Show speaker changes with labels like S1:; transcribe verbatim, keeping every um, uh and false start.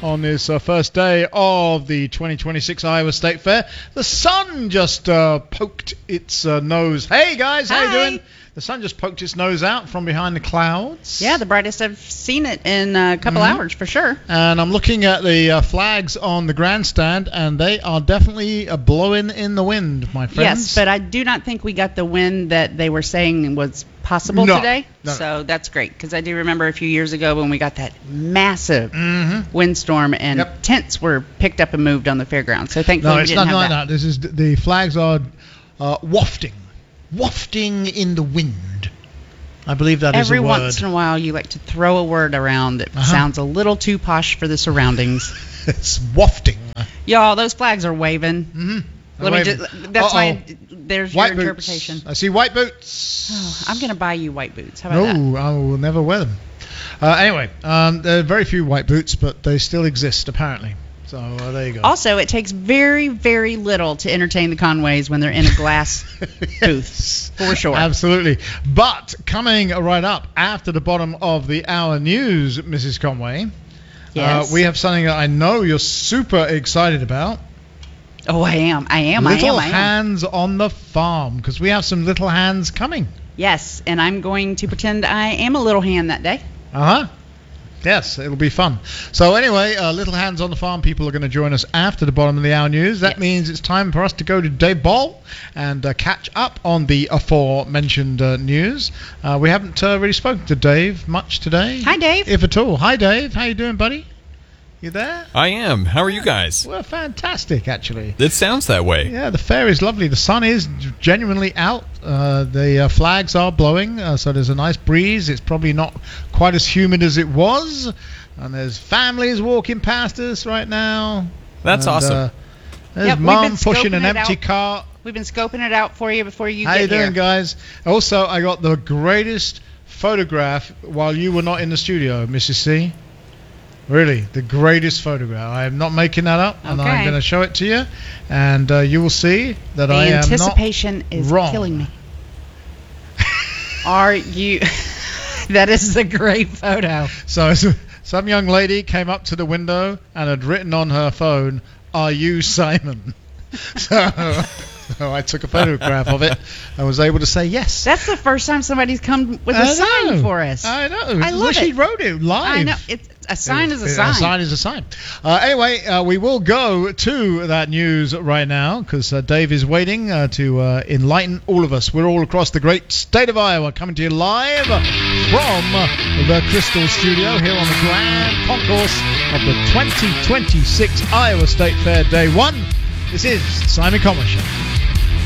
S1: on this uh, first day of the twenty twenty-six Iowa State Fair. The sun just uh, poked its uh, nose. Hey guys,
S2: Hi.
S1: how you doing? The sun just poked its nose out from behind the clouds.
S2: Yeah, the brightest I've seen it in a couple
S1: mm-hmm.
S2: hours for sure.
S1: And I'm looking at the uh, flags on the grandstand, and they are definitely uh, blowing in the wind, my friends.
S2: Yes, but I do not think we got the wind that they were saying was possible
S1: no.
S2: today.
S1: No.
S2: So that's great, because I do remember a few years ago when we got that massive
S1: mm-hmm.
S2: windstorm and
S1: yep.
S2: tents were picked up and moved on the fairground. So thankfully
S1: no,
S2: we
S1: it's
S2: didn't
S1: not
S2: have
S1: like
S2: that.
S1: that. This is the flags are uh, wafting. Wafting in the wind. I believe that
S2: Every
S1: is a word.
S2: once in a while, you like to throw a word around that
S1: uh-huh.
S2: sounds a little too posh for the surroundings.
S1: It's wafting.
S2: Y'all, those flags are waving.
S1: Mm-hmm.
S2: Let
S1: waving.
S2: me just. That's
S1: Uh-oh.
S2: why. There's
S1: white
S2: your
S1: boots.
S2: interpretation.
S1: I see white boots.
S2: Oh, I'm gonna buy you white boots. How about
S1: no,
S2: that?
S1: I will never wear them. Uh, anyway, um, there are very few white boots, but they still exist apparently. So uh, there you go.
S2: Also, it takes very, very little to entertain the Conways when they're in a glass
S1: yes.
S2: booth, for sure.
S1: Absolutely. But coming right up after the bottom of the hour news, Missus Conway,
S2: yes.
S1: uh, we have something that I know you're super excited about.
S2: Oh, I am. I am.
S1: Little
S2: I am. I am.
S1: hands on the farm, because we have some little hands coming.
S2: Yes, and I'm going to pretend I am a little hand that day.
S1: Uh-huh. Yes, it'll be fun. So anyway, uh, Little Hands on the Farm people are going to join us after the bottom of the hour news. That
S2: yes.
S1: means it's time for us to go to Dave Ball and uh, catch up on the aforementioned uh, news. Uh, we haven't uh, really spoken to Dave much today.
S2: Hi, Dave.
S1: If at all. Hi, Dave. How you doing, buddy? You there?
S3: I am. How are you guys?
S1: We're fantastic, actually.
S3: It sounds that way.
S1: Yeah, the fair is lovely. The sun is genuinely out. Uh, the uh, flags are blowing, uh, so there's a nice breeze. It's probably not quite as humid as it was. And there's families walking past us right now.
S3: That's
S1: and,
S3: awesome.
S1: Uh, there's
S2: Yep, we've
S1: Mom
S2: been
S1: pushing
S2: scoping
S1: an
S2: it
S1: empty
S2: out.
S1: cart.
S2: We've been scoping it out for you before you
S1: How
S2: get
S1: you doing,
S2: here.
S1: guys? Also, I got the greatest photograph while you were not in the studio, Missus C. Really, the greatest photograph. I am not making that up, and
S2: Okay.
S1: I'm going to show it to you, and uh, you will see that
S2: The
S1: I am not
S2: anticipation is
S1: wrong.
S2: killing me. Are you... That is a great photo.
S1: So some young lady came up to the window and had written on her phone, "Are you Simon?" so, so I took a photograph of it and was able to say yes.
S2: That's the first time somebody's come with a
S1: I
S2: sign
S1: know.
S2: for us.
S1: I know.
S2: I love
S1: She
S2: it.
S1: wrote it live.
S2: I know. It's, a sign is a sign.
S1: A sign is a sign. Uh, anyway, uh, we will go to that news right now because uh, Dave is waiting uh, to uh, enlighten all of us. We're all across the great state of Iowa, coming to you live from the Crystal Studio here on the Grand Concourse of the twenty twenty-six Iowa State Fair Day one. This is the Simon Conway Show.